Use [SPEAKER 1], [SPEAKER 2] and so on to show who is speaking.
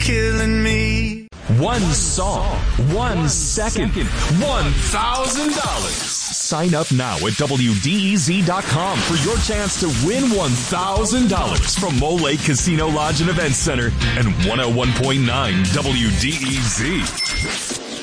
[SPEAKER 1] killing me.
[SPEAKER 2] One song, 1 second, $1,000. Sign up now at WDEZ.com for your chance to win $1,000 from Mole Lake Casino Lodge and Event Center and 101.9 WDEZ.